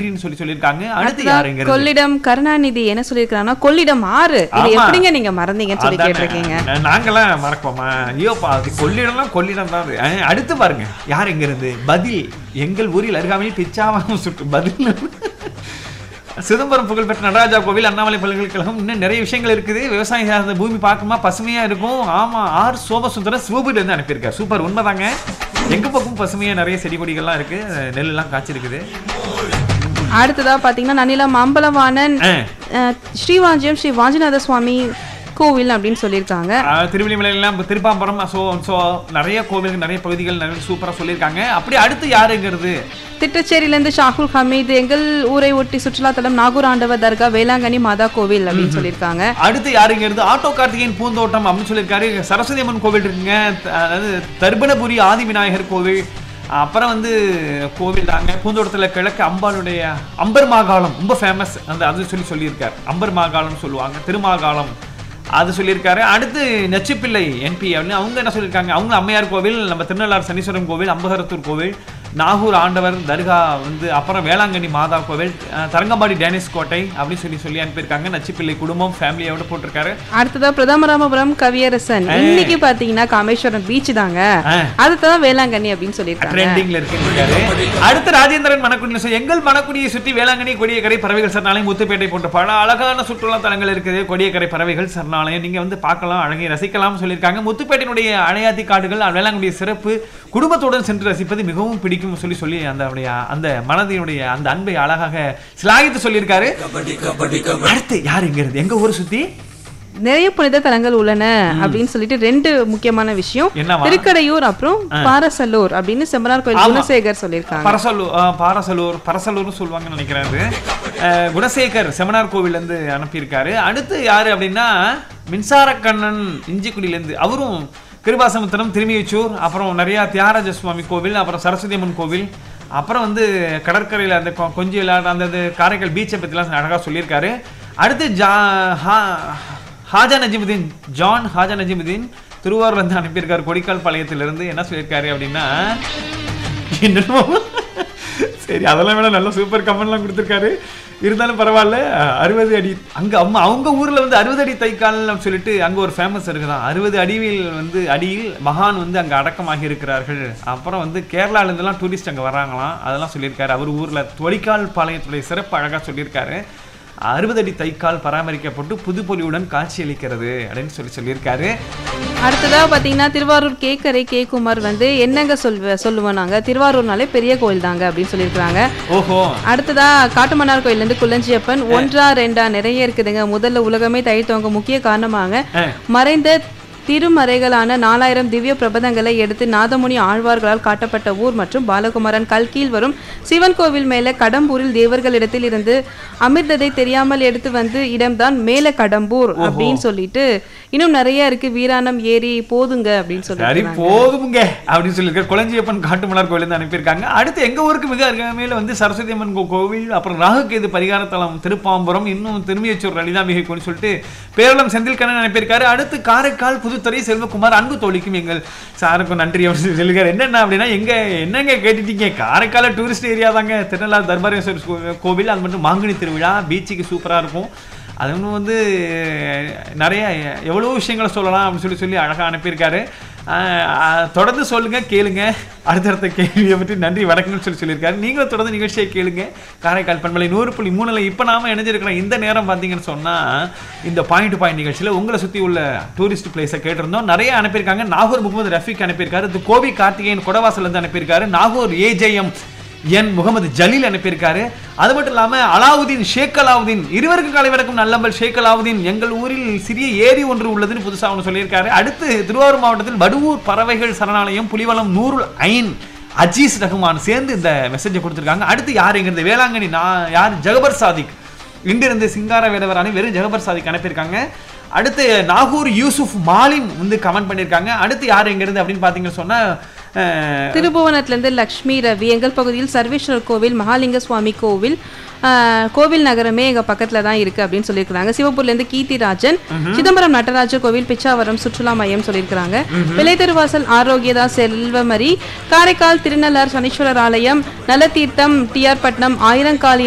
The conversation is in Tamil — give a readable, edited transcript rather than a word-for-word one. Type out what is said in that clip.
நன்றின்னு சொல்லியிருக்காங்க. அடுத்து யாருங்க? கொள்ளிடம் கருணாநிதி என்ன சொல்லியிருக்காங்கன்னா கொள்ளிடம் ஆறு இது எப்படிங்க நீங்க மறந்தீங்கன்னு சொல்லி கேட்டிருக்கீங்க. நாங்கெல்லாம் மறப்போமா? ஐயோப்பா அது கொள்ளிடம்லாம் கொள்ளிடம் தான். அடுத்து பாருங்க யார் எங்க இருந்து பதில். எங்கள் ஊரில் அருகாமையில் பிச்சாவரம் சுற்று பதில். சிதம்பரம் புகழ்பெற்ற நடராஜா கோவில், அண்ணாமலை பல்கலைக்கழகம், இன்னும் நிறைய விஷயங்கள் இருக்குது. விவசாயம் சார்ந்த பூமி பார்க்குமா பசுமையா இருக்கும். ஆமா, ஆர் சோமசுந்தரம் சிவபுரியில இருந்து அனுப்பியிருக்காரு. சூப்பர், உண்மைதாங்க. எங்க பக்கம் பசுமையா நிறைய செடி கொடிகள்லாம் இருக்கு, நெல் எல்லாம் காய்ச்சிருக்குது. அடுத்ததா பாத்தீங்கன்னா நன்னிலம் அம்பலவாணன் ஸ்ரீவாஞ்சியம் ஸ்ரீ வாஞ்சிநாத சுவாமி கோவில் அப்படின்னு சொல்லியிருக்காங்க. திருவள்ளிமலையெல்லாம் திருப்பாம்பரம் நிறைய கோவில் நிறைய பகுதிகள் நிறைய சூப்பரா சொல்லியிருக்காங்க. அப்படி அடுத்து யாருங்கிறது? திட்டச்சேரியிலிருந்து ஷாகுல் ஹமீத் எங்கள் ஊரை ஒட்டி சுற்றுலா தலம் நாகூர் ஆண்டவர் தர்கா வேளாங்கண்ணி மாதா கோவில் அப்படின்னு சொல்லியிருக்காங்க. அடுத்து யாருங்கிறது? ஆட்டோ கார்த்திகேயன் பூந்தோட்டம் அப்படின்னு சொல்லியிருக்காரு. சரஸ்வதி அம்மன் கோவில் இருக்குங்க, அதாவது தர்பணபுரி ஆதி விநாயகர் கோவில், அப்புறம் வந்து கோவில் தாங்க பூந்தோட்டத்தில் கிழக்கு அம்பாளுடைய அம்பர் மாகாளம் ரொம்ப ஃபேமஸ், அந்த அது சொல்லியிருக்காரு. அம்பர் மாகாளம் சொல்லுவாங்க, திருமாகாளம் அது சொல்லியிருக்காரு. அடுத்து நச்சுப்பிள்ளை என்பி அப்படின்னு அவங்க என்ன சொல்லியிருக்காங்க? அவங்க அம்மையார் கோவில், நம்ம திருநள்ளாறு சனீஸ்வரன் கோவில், அம்பகரத்தூர் கோவில், நாகூர் ஆண்டவர் தர்கா வந்து, அப்புறம் வேளாங்கண்ணி மாதா கோவில், தரங்கம்பாடி டேனிஸ் கோட்டை அப்படின்னு சொல்லி அனுப்பியிருக்காங்க. நச்சுப்பிள்ளை குடும்பம் ஃபேமிலியோட போட்டிருக்காரு. அடுத்ததா பிரதமராமபுரம் கவியரசன் இன்னைக்கு பாத்தீங்கன்னா காமேஸ்வரம் பீச் தாங்க, அதுதான் வேளாங்கண்ணி அப்படின்னு சொல்லியிருக்காங்க. ட்ரெண்டிங்ல இருக்கு. அடுத்து ராஜேந்திரன் மணக்குடி, எங்கள் மணக்குடியை சுற்றி வேளாங்கண்ணி, கொடியக்கரை பறவைகள் சரணாலயம், முத்துப்பேட்டை போன்ற பல அழகான சுற்றுலா தலங்கள் இருக்குது. கொடியக்கரை பறவைகள் சரணாலயம் நீங்க வந்து பார்க்கலாம், அழகை ரசிக்கலாம் சொல்லியிருக்காங்க. முத்துப்பேட்டையினுடைய அணையாத்தி காடுகள், வேளாங்கண்ணிய சிறப்பு, குடும்பத்துடன் சென்று ரசிப்பது மிகவும் பிடிக்கும் சொல்லி அந்த மனதினுடைய அந்த அன்பை அழகாக சிலாகித்து சொல்லியிருக்காரு. அடுத்து யாருங்கிறது? எங்க ஊரை சுத்தி நிறைய புனித தலங்கள் உள்ளன அப்படின்னு சொல்லிட்டு ரெண்டு முக்கியமான விஷயம், திருக்கடையூர் அப்புறம் பாரசலூர் அப்படின்னு செம்பனார் கோயில் குணசேகர் சொல்லியிருக்காங்க. பரசலூர்னு சொல்லுவாங்கன்னு நினைக்கிறேன். குணசேகர் செம்பனார் கோவில் இருந்து அனுப்பியிருக்காரு. அடுத்து யாரு அப்படின்னா மின்சார கண்ணன் இஞ்சிக்குடியில இருந்து, அவரும் கிருபாசமுத்திரம், திருமியச்சூர், அப்புறம் நிறைய தியாகராஜ சுவாமி கோவில், அப்புறம் சரஸ்வதி அம்மன் கோவில், அப்புறம் வந்து கடற்கரையில் அந்த கொஞ்சம் அந்த காரைக்கால் பீச்சை பற்றிலாம் அழகாக சொல்லியிருக்காரு. அடுத்து ஹாஜா நஜிமுதீன் திருவாரூர்ல இருந்து அனுப்பியிருக்காரு. கொடிக்கால் பாளையத்திலிருந்து என்ன சொல்லியிருக்காரு அப்படின்னா, சரி அதெல்லாம் வேணா நல்ல சூப்பர் கமெண்ட்லாம் கொடுத்துருக்காரு. இருந்தாலும் பரவாயில்ல. 60 அடி அங்க அவங்க ஊர்ல வந்து 60 அடி தைக்கால்னு சொல்லிட்டு அங்க ஒரு ஃபேமஸ் இருக்குதான். 60 அடியில் மகான் வந்து அங்க அடக்கமாகி இருக்கிறார்கள். அப்புறம் வந்து கேரளால இருந்தெல்லாம் டூரிஸ்ட் அங்க வராங்களாம், அதெல்லாம் சொல்லியிருக்காரு. அவர் ஊர்ல கொடிக்கால் பாளையத்துடைய சிறப்பு அழகா சொல்லியிருக்காரு. 60 அடி தைக்கால் பராமரிக்கப்பட்டு புதுப்பொலியுடன் காட்சியளிக்கிறது அப்படின்னு சொல்லியிருக்காரு. அடுத்ததா பாத்தீங்கன்னா திருவாரூர் கேக்கரை கேக்குமார் வந்து என்னங்க சொல்லுவோம் நாங்க, திருவாரூர்னாலே பெரிய கோயில் தாங்க அப்படின்னு சொல்லியிருக்காங்க. ஓஹோ. அடுத்ததா காட்டுமன்னார் கோயில்ல இருந்து குள்ளஞ்சியப்பன் 1 2 நிறைய இருக்குதுங்க. முதல்ல உலகமே தழைத்தவங்க முக்கிய காரணமாக மறைந்த திருமறைகளான 4000 திவ்ய பிரபந்தங்களை எடுத்து நாதமுனி ஆழ்வார்களால் காட்டப்பட்ட ஊர் மற்றும் பாலகுமாரன் கல்கியில் வரும் சிவன் கோவில் மேல கடம்பூரில் தேவர்களிடத்தில் இருந்து அமிர்தத்தை தெரியாமல் எடுத்து வந்து இடம்தான் மேல கடம்பூர் அப்படின்னு சொல்லிட்டு இன்னும் நிறைய இருக்கு. வீராணம் ஏரி போதுங்க அப்படின்னு சொல்லி போதுங்க அப்படின்னு சொல்லியிருக்காரு. குளஞ்சியப்பன் காட்டுமன்னார் கோயில் இருந்து அனுப்பியிருக்காங்க. அடுத்து எங்க ஊருக்கு மிக அருகாமையில வந்து சரஸ்வதி அம்மன் கோவில், அப்புறம் ராகுகேது பரிகாரத்தலம் திருப்பாம்பரம், இன்னும் திருமியச்சூர் லலிதாம்பிகை கோயில் சொல்லிட்டு பேரளம் செந்தில் கண்ணன் அனுப்பியிருக்காரு. அடுத்து காரைக்கால் புதுத்துறை செல்வகுமார் அன்பு தோழிக்கும் எங்கள் சாருக்கும் நன்றி அப்படின்னு சொல்லியிருக்காரு. என்னென்ன அப்படின்னா என்னங்க கேட்டுட்டீங்க, காரைக்கால டூரிஸ்ட் ஏரியா தாங்க. திருநள்ளாறு தர்பாரேஸ்வரர் கோவில், அது மட்டும் மாங்கனி திருவிழா, பீச்சுக்கு சூப்பரா இருக்கும். அது ஒன்று வந்து நிறைய எவ்வளோ விஷயங்களை சொல்லலாம் அப்படின்னு சொல்லி அழகாக அனுப்பியிருக்காரு. தொடர்ந்து சொல்லுங்க, கேளுங்க. அடுத்தடுத்த கேள்வியை பற்றி நன்றி வணக்கம்னு சொல்லியிருக்காரு. நீங்களும் தொடர்ந்து நிகழ்ச்சியை கேளுங்க. காரைக்கால் பண்பலை 100.3 இப்போ நாம இணைஞ்சிருக்கிறோம். இந்த நேரம் பார்த்தீங்கன்னு சொன்னால் இந்த பாயிண்ட் டு பாயிண்ட் நிகழ்ச்சியில் உங்களை சுற்றி உள்ள டூரிஸ்ட் பிளேஸை கேட்டிருந்தோம். நிறைய அனுப்பியிருக்காங்க. நாகூர் முகமது ரஃபீக் அனுப்பியிருக்காரு. கோபி கார்த்திகேயன் கொடவாசல் இருந்து அனுப்பியிருக்காரு. நாகூர் ஏஜேஎம் என் முகமது ஜலீல் அனுப்பியிருக்காரு. அது மட்டும் இல்லாமல் அலாவுதீன் ஷேக் அலாவுதீன், இருவருக்கு காலை வணக்கம் நல்லம்பல் ஷேக் அலாவுதீன், எங்கள் ஊரில் சிறிய ஏரி ஒன்று உள்ளதுன்னு புதுசாக ஒன்று சொல்லியிருக்காரு. அடுத்து திருவாரூர் மாவட்டத்தில் வடுவூர் பறவைகள் சரணாலயம், புலிவலம், நூருல் ஐன், அஜீஸ் ரஹ்மான் சேர்ந்து இந்த மெசேஜை கொடுத்துருக்காங்க. அடுத்து யாருங்கிறது? வேளாங்கண்ணி யார்? ஜகபர் சாதிக் இங்கிருந்து சிங்கார வேடவரானி வெறும் ஜகபர் சாதிக் அனுப்பியிருக்காங்க. அடுத்து நாகூர் யூசுப் மாலின் வந்து கமெண்ட் பண்ணியிருக்காங்க. அடுத்து யார் எங்கிறது அப்படின்னு பார்த்தீங்கன்னு சொன்னால் திருபுவனத்திலிருந்து லக்ஷ்மி ரவி, எங்கள் பகுதியில் சர்வேஸ்வரர் கோவில், மகாலிங்க சுவாமி கோவில், கோவில் நகரமே எங்க பக்கத்துல தான் இருக்கு அப்படின்னு சொல்லியிருக்காங்க. சிவப்பூர்ல இருந்து கீர்த்திராஜன், சிதம்பரம் நடராஜர் கோவில், பிச்சாவரம் சுற்றுலா மையம் சொல்லியிருக்காங்க. விளைத்தெருவாசல் ஆரோக்கியதா செல்வமரி, காரைக்கால் திருநள்ளார் சனீஸ்வரர் ஆலயம், நலத்தீர்த்தம், டிஆர் பட்னம், ஆயிரங்காலி